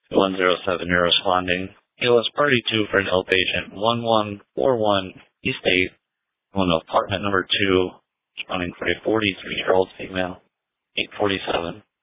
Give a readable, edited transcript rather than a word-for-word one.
107, you're responding. EOS Party 2 for an patient 1141 East 8, going to apartment number 2, responding for a 43-year-old female, 847.